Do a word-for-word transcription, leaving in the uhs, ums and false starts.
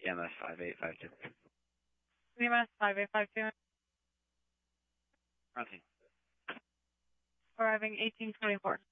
C M S five eight five two. C M S five eight five two. Nothing. Arriving eighteen twenty-four.